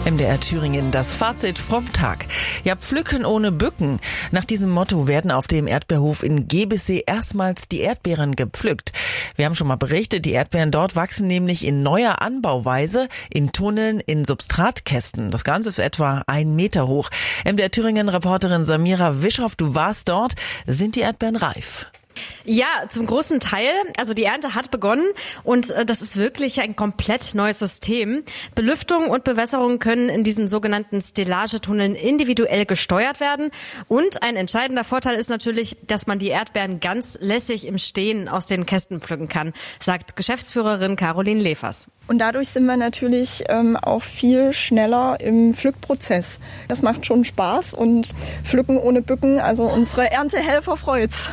MDR Thüringen, das Fazit vom Tag. Ja, pflücken ohne bücken. Nach diesem Motto werden auf dem Erdbeerhof in Gebessee erstmals die Erdbeeren gepflückt. Wir haben schon mal berichtet, die Erdbeeren dort wachsen nämlich in neuer Anbauweise, in Tunneln, in Substratkästen. Das Ganze ist etwa 1 Meter hoch. MDR Thüringen-Reporterin Samira Wischoff, du warst dort. Sind die Erdbeeren reif? Ja, zum großen Teil. Also die Ernte hat begonnen und das ist wirklich ein komplett neues System. Belüftung und Bewässerung können in diesen sogenannten Stellagetunneln individuell gesteuert werden. Und ein entscheidender Vorteil ist natürlich, dass man die Erdbeeren ganz lässig im Stehen aus den Kästen pflücken kann, sagt Geschäftsführerin Caroline Lefers. Und dadurch sind wir natürlich auch viel schneller im Pflückprozess. Das macht schon Spaß und pflücken ohne bücken, also unsere Erntehelfer freut's.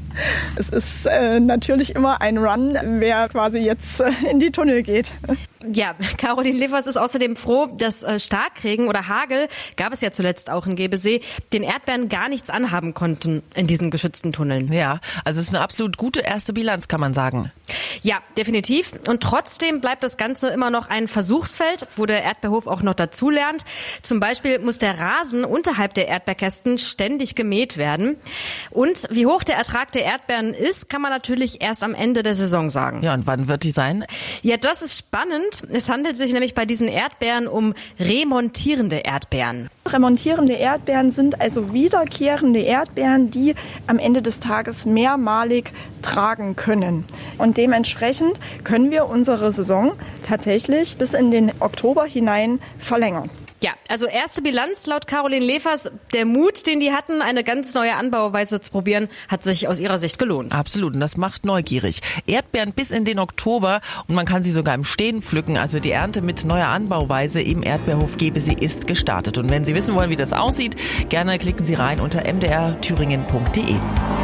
Es ist natürlich immer ein Run, wer quasi jetzt in die Tunnel geht. Ja, Caroline Lefers ist außerdem froh, dass Starkregen oder Hagel, gab es ja zuletzt auch in Gebessee, den Erdbeeren gar nichts anhaben konnten in diesen geschützten Tunneln. Ja, also es ist eine absolut gute erste Bilanz, kann man sagen. Ja, definitiv. Und trotzdem bleibt das Ganze immer noch ein Versuchsfeld, wo der Erdbeerhof auch noch dazulernt. Zum Beispiel muss der Rasen unterhalb der Erdbeerkästen ständig gemäht werden. Und wie hoch der Ertrag der Erdbeeren ist, kann man natürlich erst am Ende der Saison sagen. Ja, und wann wird die sein? Ja, das ist spannend. Es handelt sich nämlich bei diesen Erdbeeren um remontierende Erdbeeren. Remontierende Erdbeeren sind also wiederkehrende Erdbeeren, die am Ende des Tages mehrmalig tragen können. Und dementsprechend können wir unsere Saison tatsächlich bis in den Oktober hinein verlängern. Ja, also erste Bilanz laut Caroline Lefers. Der Mut, den die hatten, eine ganz neue Anbauweise zu probieren, hat sich aus ihrer Sicht gelohnt. Absolut, und das macht neugierig. Erdbeeren bis in den Oktober und man kann sie sogar im Stehen pflücken. Also die Ernte mit neuer Anbauweise im Erdbeerhof Gebessee ist gestartet. Und wenn Sie wissen wollen, wie das aussieht, gerne klicken Sie rein unter mdrthüringen.de.